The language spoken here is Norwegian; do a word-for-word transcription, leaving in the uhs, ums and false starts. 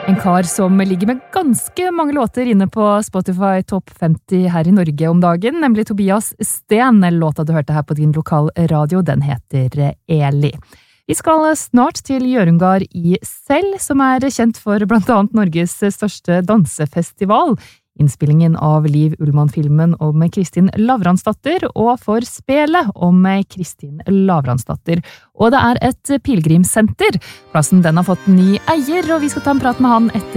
En kar som ligger med ganske mange låter inne på Spotify Top femti her i Norge om dagen, nemlig Tobias Sten. Låta du hørte her på din lokal radio, den heter Eli. Vi skal snart til Hjørungard i Sel, som er kjent for blant annet Norges største dansefestival. Innspillingen av Liv Ullmann-filmen om Kristin Lavransdatter, og for spelet om Kristin Lavransdatter. Og det er et pilgrimssenter. Plassen den har fått ny eier, og vi skal ta en prat med han etter